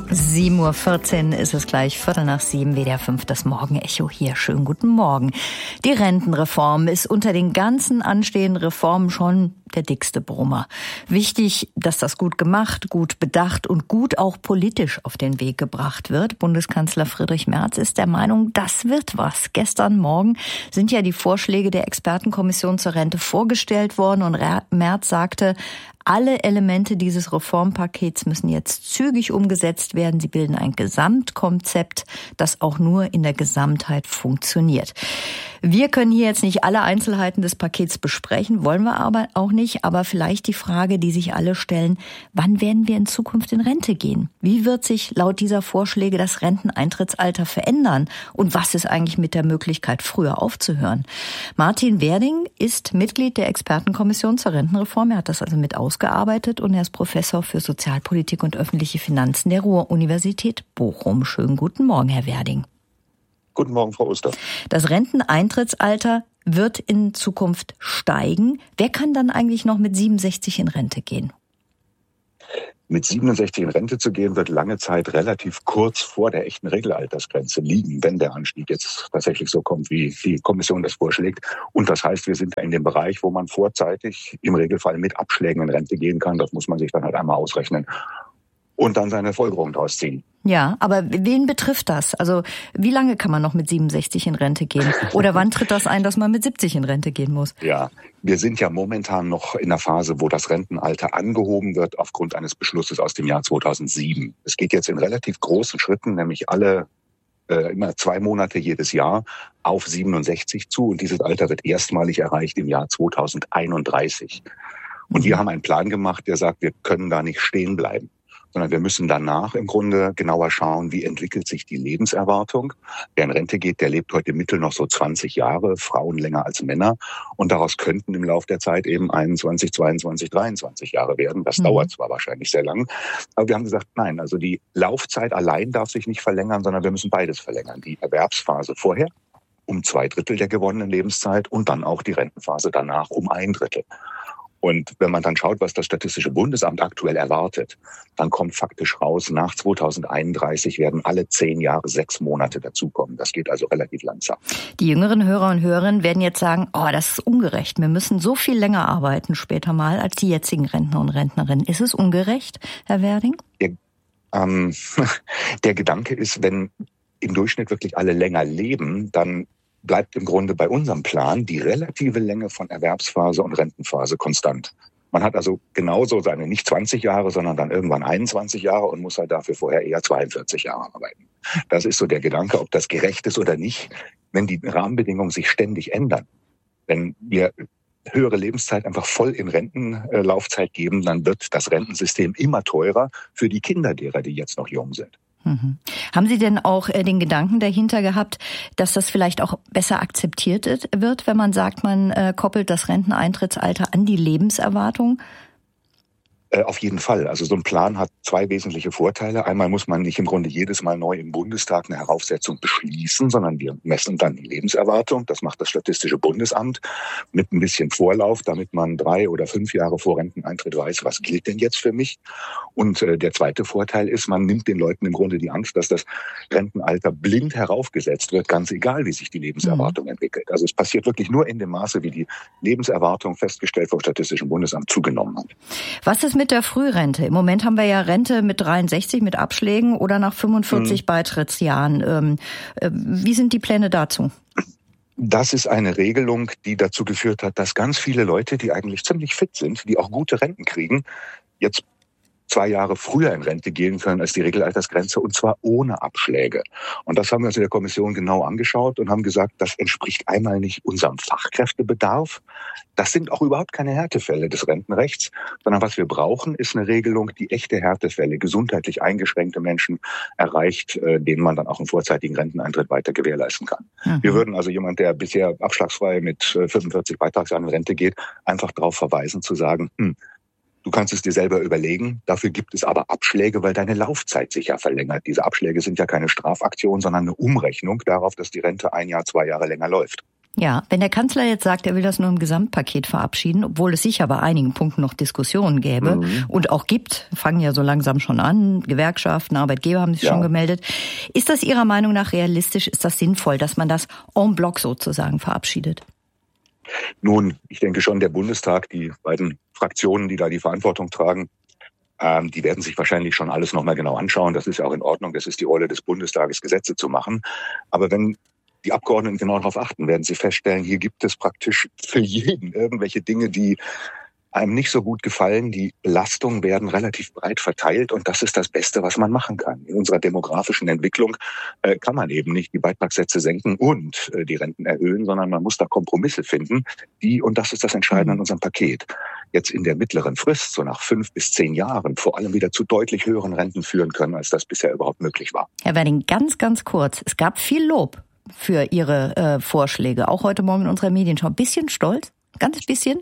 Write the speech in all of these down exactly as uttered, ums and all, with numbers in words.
sieben Uhr vierzehn ist es gleich, Viertel nach sieben, W D R fünf, das Morgenecho hier. Schönen guten Morgen. Die Rentenreform ist unter den ganzen anstehenden Reformen schon der dickste Brummer. Wichtig, dass das gut gemacht, gut bedacht und gut auch politisch auf den Weg gebracht wird. Bundeskanzler Friedrich Merz ist der Meinung, das wird was. Gestern Morgen sind ja die Vorschläge der Expertenkommission zur Rente vorgestellt worden und Merz sagte, alle Elemente dieses Reformpakets müssen jetzt zügig umgesetzt werden. Sie bilden ein Gesamtkonzept, das auch nur in der Gesamtheit funktioniert. Wir können hier jetzt nicht alle Einzelheiten des Pakets besprechen, wollen wir aber auch nicht. Aber vielleicht die Frage, die sich alle stellen, wann werden wir in Zukunft in Rente gehen? Wie wird sich laut dieser Vorschläge das Renteneintrittsalter verändern? Und was ist eigentlich mit der Möglichkeit, früher aufzuhören? Martin Werding ist Mitglied der Expertenkommission zur Rentenreform. Er hat das also mit ausgearbeitet und er ist Professor für Sozialpolitik und öffentliche Finanzen der Ruhr-Universität Bochum. Schönen guten Morgen, Herr Werding. Guten Morgen, Frau Oster. Das Renteneintrittsalter wird in Zukunft steigen. Wer kann dann eigentlich noch mit siebenundsechzig in Rente gehen? Mit siebenundsechzig in Rente zu gehen, wird lange Zeit relativ kurz vor der echten Regelaltersgrenze liegen, wenn der Anstieg jetzt tatsächlich so kommt, wie die Kommission das vorschlägt. Und das heißt, wir sind in dem Bereich, wo man vorzeitig im Regelfall mit Abschlägen in Rente gehen kann. Das muss man sich dann halt einmal ausrechnen und dann seine Folgerung daraus ziehen. Ja, aber wen betrifft das? Also wie lange kann man noch mit siebenundsechzig in Rente gehen? Oder wann tritt das ein, dass man mit siebzig in Rente gehen muss? Ja, wir sind ja momentan noch in der Phase, wo das Rentenalter angehoben wird aufgrund eines Beschlusses aus dem Jahr zweitausendsieben. Es geht jetzt in relativ großen Schritten, nämlich alle äh, immer zwei Monate jedes Jahr auf siebenundsechzig zu. Und dieses Alter wird erstmalig erreicht im Jahr zweitausendeinunddreißig. Und wir haben einen Plan gemacht, der sagt, wir können da nicht stehen bleiben, sondern wir müssen danach im Grunde genauer schauen, wie entwickelt sich die Lebenserwartung. Wer in Rente geht, der lebt heute im Mittel noch so zwanzig Jahre, Frauen länger als Männer. Und daraus könnten im Laufe der Zeit eben einundzwanzig, zweiundzwanzig, dreiundzwanzig Jahre werden. Das mhm. dauert zwar wahrscheinlich sehr lang, aber wir haben gesagt, nein, also die Laufzeit allein darf sich nicht verlängern, sondern wir müssen beides verlängern. Die Erwerbsphase vorher um zwei Drittel der gewonnenen Lebenszeit und dann auch die Rentenphase danach um ein Drittel. Und wenn man dann schaut, was das Statistische Bundesamt aktuell erwartet, dann kommt faktisch raus, nach zweitausendeinunddreißig werden alle zehn Jahre sechs Monate dazukommen. Das geht also relativ langsam. Die jüngeren Hörer und Hörerinnen werden jetzt sagen, oh, das ist ungerecht. Wir müssen so viel länger arbeiten später mal als die jetzigen Rentner und Rentnerinnen. Ist es ungerecht, Herr Werding? Der, ähm, der Gedanke ist, wenn im Durchschnitt wirklich alle länger leben, dann bleibt im Grunde bei unserem Plan die relative Länge von Erwerbsphase und Rentenphase konstant. Man hat also genauso seine nicht zwanzig Jahre, sondern dann irgendwann einundzwanzig Jahre und muss halt dafür vorher eher zweiundvierzig Jahre arbeiten. Das ist so der Gedanke, ob das gerecht ist oder nicht, wenn die Rahmenbedingungen sich ständig ändern. Wenn wir höhere Lebenszeit einfach voll in Rentenlaufzeit geben, dann wird das Rentensystem immer teurer für die Kinder derer, die jetzt noch jung sind. Mhm. Haben Sie denn auch äh, den Gedanken dahinter gehabt, dass das vielleicht auch besser akzeptiert wird, wenn man sagt, man äh, koppelt das Renteneintrittsalter an die Lebenserwartung? Äh, auf jeden Fall. Also so ein Plan hat zwei wesentliche Vorteile. Einmal muss man nicht im Grunde jedes Mal neu im Bundestag eine Heraufsetzung beschließen, sondern wir messen dann die Lebenserwartung. Das macht das Statistische Bundesamt mit ein bisschen Vorlauf, damit man drei oder fünf Jahre vor Renteneintritt weiß, was gilt denn jetzt für mich. Und äh, der zweite Vorteil ist, man nimmt den Leuten im Grunde die Angst, dass das Rentenalter blind heraufgesetzt wird, ganz egal, wie sich die Lebenserwartung mhm. entwickelt. Also es passiert wirklich nur in dem Maße, wie die Lebenserwartung festgestellt vom Statistischen Bundesamt zugenommen hat. Was ist mit der Frührente? Im Moment haben wir ja Rente mit dreiundsechzig, mit Abschlägen oder nach fünfundvierzig mhm. Beitrittsjahren. Ähm, äh, wie sind die Pläne dazu? Das ist eine Regelung, die dazu geführt hat, dass ganz viele Leute, die eigentlich ziemlich fit sind, die auch gute Renten kriegen, jetzt zwei Jahre früher in Rente gehen können als die Regelaltersgrenze, und zwar ohne Abschläge. Und das haben wir uns in der Kommission genau angeschaut und haben gesagt, das entspricht einmal nicht unserem Fachkräftebedarf. Das sind auch überhaupt keine Härtefälle des Rentenrechts, sondern was wir brauchen, ist eine Regelung, die echte Härtefälle, gesundheitlich eingeschränkte Menschen erreicht, äh, denen man dann auch einen vorzeitigen Renteneintritt weiter gewährleisten kann. Mhm. Wir würden also jemand, der bisher abschlagsfrei mit fünfundvierzig Beitragsjahren in Rente geht, einfach darauf verweisen zu sagen, hm, du kannst es dir selber überlegen, dafür gibt es aber Abschläge, weil deine Laufzeit sich ja verlängert. Diese Abschläge sind ja keine Strafaktion, sondern eine Umrechnung darauf, dass die Rente ein Jahr, zwei Jahre länger läuft. Ja, wenn der Kanzler jetzt sagt, er will das nur im Gesamtpaket verabschieden, obwohl es sicher bei einigen Punkten noch Diskussionen gäbe mhm. und auch gibt, fangen ja so langsam schon an, Gewerkschaften, Arbeitgeber haben sich ja. schon gemeldet. Ist das Ihrer Meinung nach realistisch? Ist das sinnvoll, dass man das en bloc sozusagen verabschiedet? Nun, ich denke schon, der Bundestag, die beiden Fraktionen, die da die Verantwortung tragen, ähm, die werden sich wahrscheinlich schon alles nochmal genau anschauen. Das ist ja auch in Ordnung. Das ist die Rolle des Bundestages, Gesetze zu machen. Aber wenn die Abgeordneten genau darauf achten, werden sie feststellen, hier gibt es praktisch für jeden irgendwelche Dinge, die einem nicht so gut gefallen. Die Belastungen werden relativ breit verteilt und das ist das Beste, was man machen kann. In unserer demografischen Entwicklung äh, kann man eben nicht die Beitragssätze senken und äh, die Renten erhöhen, sondern man muss da Kompromisse finden, die, und das ist das Entscheidende an unserem Paket, jetzt in der mittleren Frist, so nach fünf bis zehn Jahren, vor allem wieder zu deutlich höheren Renten führen können, als das bisher überhaupt möglich war. Herr Werding, ganz, ganz kurz. Es gab viel Lob für Ihre äh, Vorschläge, auch heute Morgen in unserer Medienschau. Ein bisschen stolz? Ganz bisschen?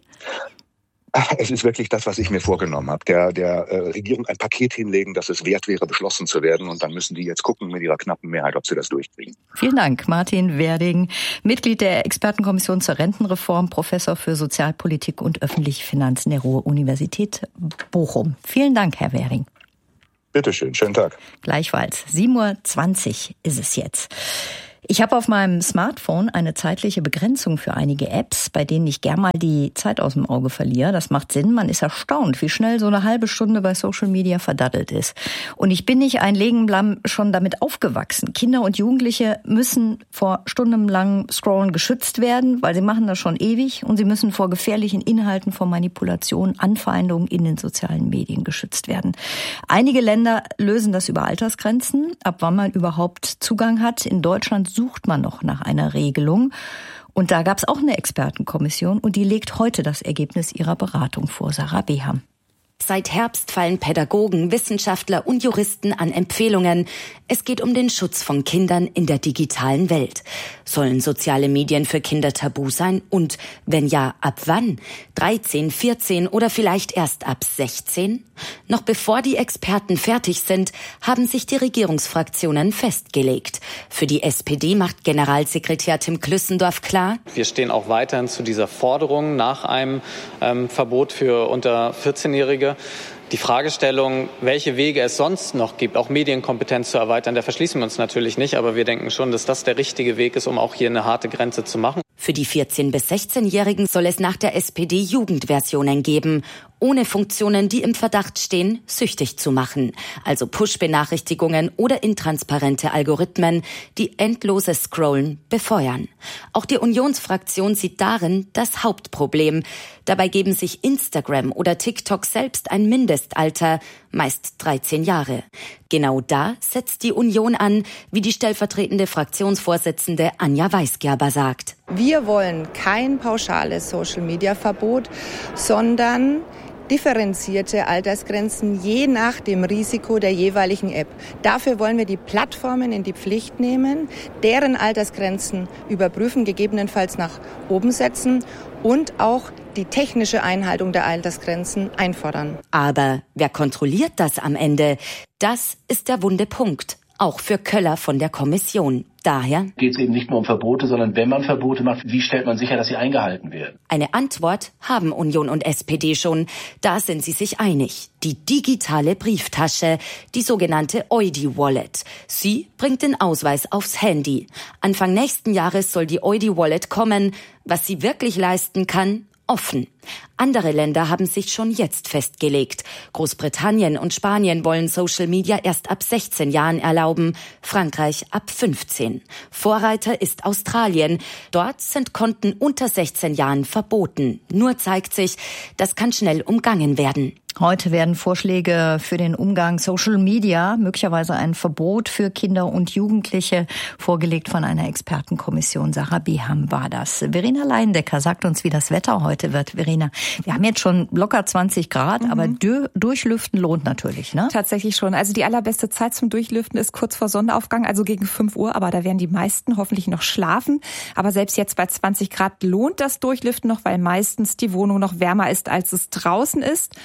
Es ist wirklich das, was ich mir vorgenommen habe. Der, der äh, Regierung ein Paket hinlegen, dass es wert wäre, beschlossen zu werden. Und dann müssen die jetzt gucken mit ihrer knappen Mehrheit, ob sie das durchkriegen. Vielen Dank, Martin Werding, Mitglied der Expertenkommission zur Rentenreform, Professor für Sozialpolitik und öffentliche Finanzen der Ruhr-Universität Bochum. Vielen Dank, Herr Werding. Bitte schön, schönen Tag. Gleichfalls. sieben Uhr zwanzig ist es jetzt. Ich habe auf meinem Smartphone eine zeitliche Begrenzung für einige Apps, bei denen ich gern mal die Zeit aus dem Auge verliere. Das macht Sinn. Man ist erstaunt, wie schnell so eine halbe Stunde bei Social Media verdattelt ist. Und ich bin nicht ein Leben lang schon damit aufgewachsen. Kinder und Jugendliche müssen vor stundenlangem Scrollen geschützt werden, weil sie machen das schon ewig. Und sie müssen vor gefährlichen Inhalten, vor Manipulation, Anfeindungen in den sozialen Medien geschützt werden. Einige Länder lösen das über Altersgrenzen, ab wann man überhaupt Zugang hat. In Deutschland sucht man noch nach einer Regelung. Und da gab es auch eine Expertenkommission und die legt heute das Ergebnis ihrer Beratung vor. Sarah Beham. Seit Herbst fallen Pädagogen, Wissenschaftler und Juristen an Empfehlungen. Es geht um den Schutz von Kindern in der digitalen Welt. Sollen soziale Medien für Kinder tabu sein? Und wenn ja, ab wann? dreizehn, vierzehn oder vielleicht erst ab sechzehn? Noch bevor die Experten fertig sind, haben sich die Regierungsfraktionen festgelegt. Für die S P D macht Generalsekretär Tim Klüssendorf klar: Wir stehen auch weiterhin zu dieser Forderung nach einem ähm, Verbot für unter vierzehnjährige. Die Fragestellung, welche Wege es sonst noch gibt, auch Medienkompetenz zu erweitern, da verschließen wir uns natürlich nicht. Aber wir denken schon, dass das der richtige Weg ist, um auch hier eine harte Grenze zu machen. Für die vierzehn- bis sechzehnjährigen soll es nach der S P D Jugendversionen geben, ohne Funktionen, die im Verdacht stehen, süchtig zu machen. Also Push-Benachrichtigungen oder intransparente Algorithmen, die endloses Scrollen befeuern. Auch die Unionsfraktion sieht darin das Hauptproblem. Dabei geben sich Instagram oder TikTok selbst ein Mindestalter, meist dreizehn Jahre. Genau da setzt die Union an, wie die stellvertretende Fraktionsvorsitzende Anja Weisgerber sagt. Wir wollen kein pauschales Social-Media-Verbot, sondern differenzierte Altersgrenzen je nach dem Risiko der jeweiligen App. Dafür wollen wir die Plattformen in die Pflicht nehmen, deren Altersgrenzen überprüfen, gegebenenfalls nach oben setzen und auch die technische Einhaltung der Altersgrenzen einfordern. Aber wer kontrolliert das am Ende? Das ist der wunde Punkt, auch für Köller von der Kommission. Daher geht es eben nicht nur um Verbote, sondern wenn man Verbote macht, wie stellt man sicher, dass sie eingehalten werden? Eine Antwort haben Union und S P D schon. Da sind sie sich einig. Die digitale Brieftasche, die sogenannte Eudi-Wallet. Sie bringt den Ausweis aufs Handy. Anfang nächsten Jahres soll die Eudi-Wallet kommen. Was sie wirklich leisten kann, offen. Andere Länder haben sich schon jetzt festgelegt. Großbritannien und Spanien wollen Social Media erst ab sechzehn Jahren erlauben, Frankreich ab fünfzehn. Vorreiter ist Australien. Dort sind Konten unter sechzehn Jahren verboten. Nur zeigt sich, das kann schnell umgangen werden. Heute werden Vorschläge für den Umgang Social Media, möglicherweise ein Verbot für Kinder und Jugendliche, vorgelegt von einer Expertenkommission. Sarah Beham war das. Verena Leindecker sagt uns, wie das Wetter heute wird. Verena, wir haben jetzt schon locker zwanzig Grad, mhm. aber du- Durchlüften lohnt natürlich, ne? Tatsächlich schon. Also die allerbeste Zeit zum Durchlüften ist kurz vor Sonnenaufgang, also gegen fünf Uhr. Aber da werden die meisten hoffentlich noch schlafen. Aber selbst jetzt bei zwanzig Grad lohnt das Durchlüften noch, weil meistens die Wohnung noch wärmer ist, als es draußen ist.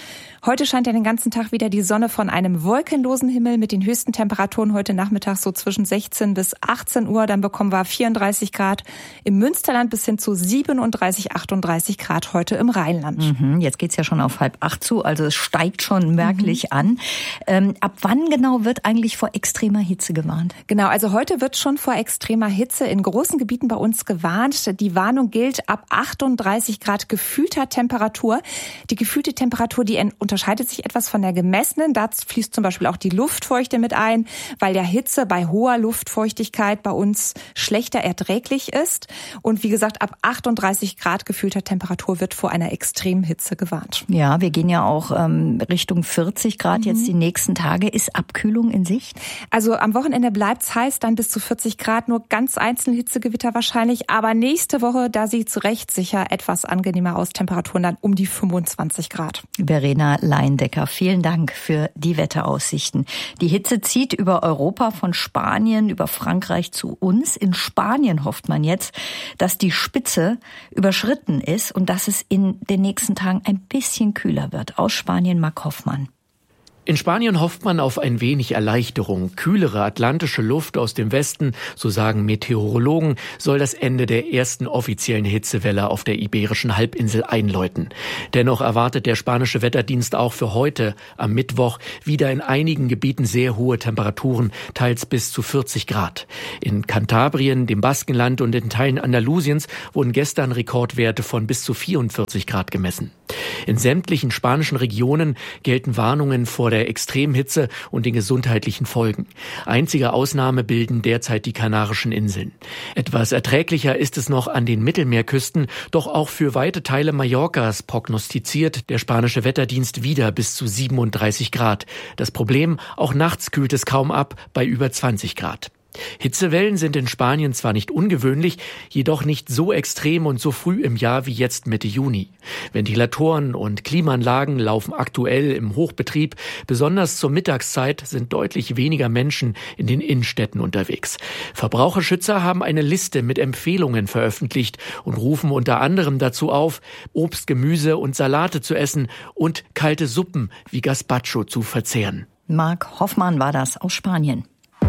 Heute scheint ja den ganzen Tag wieder die Sonne von einem wolkenlosen Himmel mit den höchsten Temperaturen heute Nachmittag so zwischen sechzehn bis achtzehn Uhr. Dann bekommen wir vierunddreißig Grad im Münsterland bis hin zu siebenunddreißig, achtunddreißig Grad heute im Rheinland. Mhm, jetzt geht's ja schon auf halb acht zu, also es steigt schon merklich mhm. an. Ähm, ab wann genau wird eigentlich vor extremer Hitze gewarnt? Genau, also heute wird schon vor extremer Hitze in großen Gebieten bei uns gewarnt. Die Warnung gilt ab achtunddreißig Grad gefühlter Temperatur. Die gefühlte Temperatur, die unterscheidet sich etwas von der gemessenen. Da fließt zum Beispiel auch die Luftfeuchte mit ein, weil ja Hitze bei hoher Luftfeuchtigkeit bei uns schlechter erträglich ist. Und wie gesagt, ab achtunddreißig Grad gefühlter Temperatur wird vor einer extremen Hitze gewarnt. Ja, wir gehen ja auch ähm, Richtung vierzig Grad mhm. jetzt die nächsten Tage. Ist Abkühlung in Sicht? Also am Wochenende bleibt's heiß, dann bis zu vierzig Grad, nur ganz einzelne Hitzegewitter wahrscheinlich. Aber nächste Woche, da sieht's recht sicher etwas angenehmer aus, Temperaturen dann um die fünfundzwanzig Grad. Verena Leindecker, vielen Dank für die Wetteraussichten. Die Hitze zieht über Europa von Spanien über Frankreich zu uns. In Spanien hofft man jetzt, dass die Spitze überschritten ist und dass es in den nächsten Tagen ein bisschen kühler wird. Aus Spanien, Marc Hoffmann. In Spanien hofft man auf ein wenig Erleichterung. Kühlere atlantische Luft aus dem Westen, so sagen Meteorologen, soll das Ende der ersten offiziellen Hitzewelle auf der Iberischen Halbinsel einläuten. Dennoch erwartet der spanische Wetterdienst auch für heute, am Mittwoch, wieder in einigen Gebieten sehr hohe Temperaturen, teils bis zu vierzig Grad. In Kantabrien, dem Baskenland und in Teilen Andalusiens wurden gestern Rekordwerte von bis zu vierundvierzig Grad gemessen. In sämtlichen spanischen Regionen gelten Warnungen vor der Extremhitze und den gesundheitlichen Folgen. Einzige Ausnahme bilden derzeit die Kanarischen Inseln. Etwas erträglicher ist es noch an den Mittelmeerküsten, doch auch für weite Teile Mallorcas prognostiziert der spanische Wetterdienst wieder bis zu siebenunddreißig Grad. Das Problem, auch nachts kühlt es kaum ab bei über zwanzig Grad. Hitzewellen sind in Spanien zwar nicht ungewöhnlich, jedoch nicht so extrem und so früh im Jahr wie jetzt Mitte Juni. Ventilatoren und Klimaanlagen laufen aktuell im Hochbetrieb. Besonders zur Mittagszeit sind deutlich weniger Menschen in den Innenstädten unterwegs. Verbraucherschützer haben eine Liste mit Empfehlungen veröffentlicht und rufen unter anderem dazu auf, Obst, Gemüse und Salate zu essen und kalte Suppen wie Gazpacho zu verzehren. Marc Hoffmann war das aus Spanien.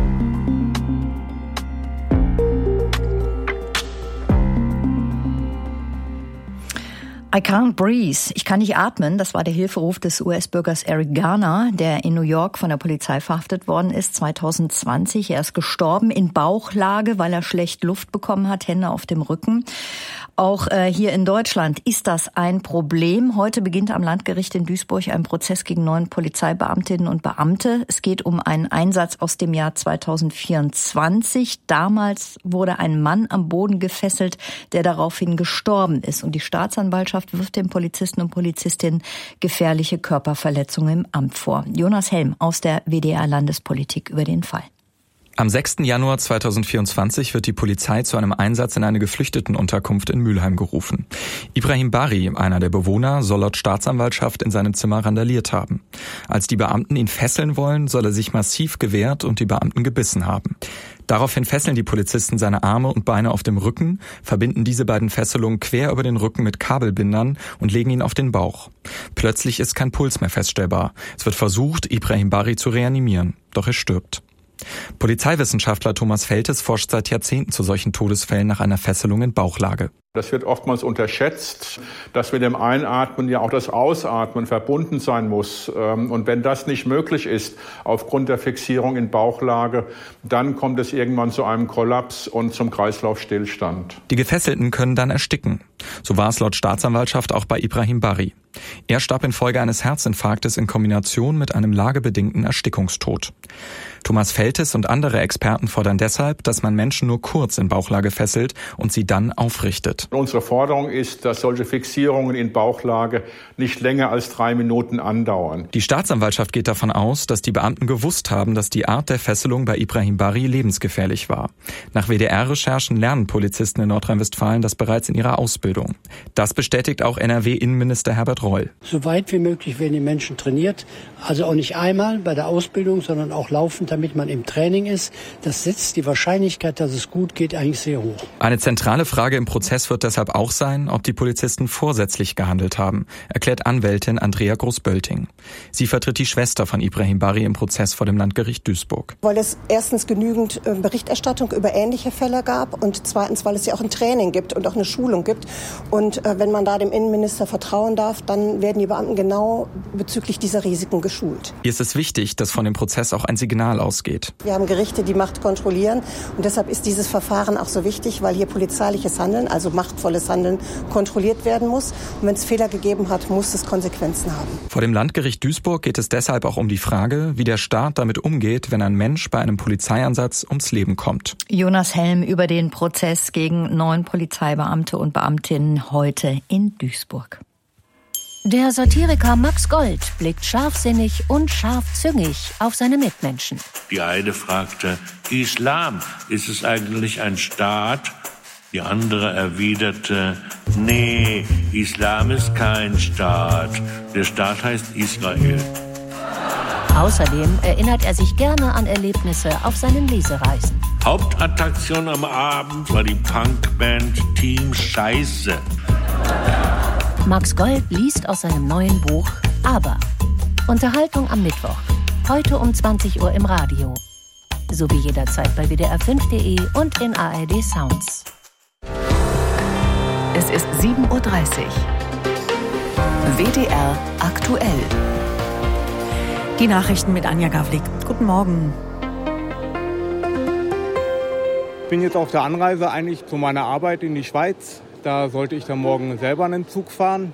I can't breathe. Ich kann nicht atmen. Das war der Hilferuf des U S-Bürgers Eric Garner, der in New York von der Polizei verhaftet worden ist, zwanzig zwanzig. Er ist gestorben in Bauchlage, weil er schlecht Luft bekommen hat, Hände auf dem Rücken. Auch äh, hier in Deutschland ist das ein Problem. Heute beginnt am Landgericht in Duisburg ein Prozess gegen neun Polizeibeamtinnen und Beamte. Es geht um einen Einsatz aus dem Jahr zweitausendvierundzwanzig. Damals wurde ein Mann am Boden gefesselt, der daraufhin gestorben ist. Und die Staatsanwaltschaft wirft den Polizisten und Polizistinnen gefährliche Körperverletzungen im Amt vor. Jonas Helm aus der W D R Landespolitik über den Fall. Am sechsten Januar zweitausendvierundzwanzig wird die Polizei zu einem Einsatz in eine Geflüchtetenunterkunft in Mülheim gerufen. Ibrahim Bari, einer der Bewohner, soll laut Staatsanwaltschaft in seinem Zimmer randaliert haben. Als die Beamten ihn fesseln wollen, soll er sich massiv gewehrt und die Beamten gebissen haben. Daraufhin fesseln die Polizisten seine Arme und Beine auf dem Rücken, verbinden diese beiden Fesselungen quer über den Rücken mit Kabelbindern und legen ihn auf den Bauch. Plötzlich ist kein Puls mehr feststellbar. Es wird versucht, Ibrahim Bari zu reanimieren, doch er stirbt. Polizeiwissenschaftler Thomas Feltes forscht seit Jahrzehnten zu solchen Todesfällen nach einer Fesselung in Bauchlage. Das wird oftmals unterschätzt, dass mit dem Einatmen ja auch das Ausatmen verbunden sein muss. Und wenn das nicht möglich ist, aufgrund der Fixierung in Bauchlage, dann kommt es irgendwann zu einem Kollaps und zum Kreislaufstillstand. Die Gefesselten können dann ersticken. So war es laut Staatsanwaltschaft auch bei Ibrahim Bari. Er starb infolge eines Herzinfarktes in Kombination mit einem lagebedingten Erstickungstod. Thomas Feltes und andere Experten fordern deshalb, dass man Menschen nur kurz in Bauchlage fesselt und sie dann aufrichtet. Unsere Forderung ist, dass solche Fixierungen in Bauchlage nicht länger als drei Minuten andauern. Die Staatsanwaltschaft geht davon aus, dass die Beamten gewusst haben, dass die Art der Fesselung bei Ibrahim Bari lebensgefährlich war. Nach W D R-Recherchen lernen Polizisten in Nordrhein-Westfalen das bereits in ihrer Ausbildung. Das bestätigt auch N R W-Innenminister Herbert Reul. So weit wie möglich werden die Menschen trainiert, also auch nicht einmal bei der Ausbildung, sondern auch laufend, damit man im Training ist. Das setzt die Wahrscheinlichkeit, dass es gut geht, eigentlich sehr hoch. Eine zentrale Frage im Prozess wird wird deshalb auch sein, ob die Polizisten vorsätzlich gehandelt haben, erklärt Anwältin Andrea Groß-Bölting. Sie vertritt die Schwester von Ibrahim Bari im Prozess vor dem Landgericht Duisburg. Weil es erstens genügend Berichterstattung über ähnliche Fälle gab und zweitens, weil es ja auch ein Training gibt und auch eine Schulung gibt. Und äh, wenn man da dem Innenminister vertrauen darf, dann werden die Beamten genau bezüglich dieser Risiken geschult. Ihr ist es wichtig, dass von dem Prozess auch ein Signal ausgeht. Wir haben Gerichte, die Macht kontrollieren und deshalb ist dieses Verfahren auch so wichtig, weil hier polizeiliches Handeln, also machtvolles Handeln, kontrolliert werden muss. Und wenn es Fehler gegeben hat, muss es Konsequenzen haben. Vor dem Landgericht Duisburg geht es deshalb auch um die Frage, wie der Staat damit umgeht, wenn ein Mensch bei einem Polizeieinsatz ums Leben kommt. Jonas Helm über den Prozess gegen neun Polizeibeamte und Beamtinnen heute in Duisburg. Der Satiriker Max Gold blickt scharfsinnig und scharfzüngig auf seine Mitmenschen. Die eine fragte, Islam, ist es eigentlich ein Staat? Die andere erwiderte, nee, Islam ist kein Staat. Der Staat heißt Israel. Außerdem erinnert er sich gerne an Erlebnisse auf seinen Lesereisen. Hauptattraktion am Abend war die Punkband Team Scheiße. Max Gold liest aus seinem neuen Buch Aber. Unterhaltung am Mittwoch. Heute um zwanzig Uhr im Radio. Sowie jederzeit bei w d r fünf punkt d e und in A R D Sounds. Es ist sieben Uhr dreißig. W D R aktuell. Die Nachrichten mit Anja Gavlik. Guten Morgen. Ich bin jetzt auf der Anreise eigentlich zu meiner Arbeit in die Schweiz. Da sollte ich dann morgen selber einen Zug fahren.